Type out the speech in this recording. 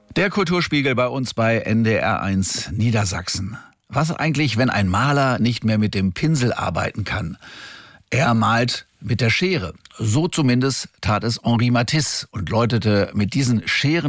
Der Kulturspiegel bei uns bei NDR1 Niedersachsen. Was eigentlich, wenn ein Maler nicht mehr mit dem Pinsel arbeiten kann? Er malt mit der Schere. So zumindest tat es Henri Matisse und läutete mit diesen Scheren